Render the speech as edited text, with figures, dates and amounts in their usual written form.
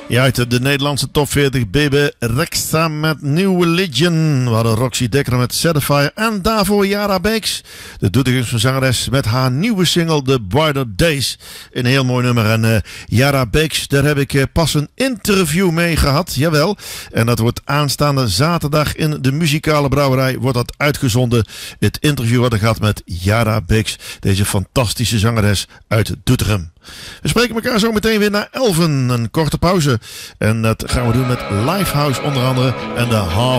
Ja, uit de Nederlandse top 40 Bebe Rexha met New Religion. We hadden Roxy Dekker met Certifier. En daarvoor Yara Beeks, de Doetinchemse zangeres, met haar nieuwe single The Brighter Days. Een heel mooi nummer. En Yara Beeks, daar heb ik pas een interview mee gehad. Jawel. En dat wordt aanstaande zaterdag in de Muzikale Brouwerij wordt dat uitgezonden. Het interview wat ik had met Yara Beeks. Deze fantastische zangeres uit Doetinchem. We spreken elkaar zo meteen weer na 11. Een korte pauze. En dat gaan we doen met Lifehouse onder andere en de Half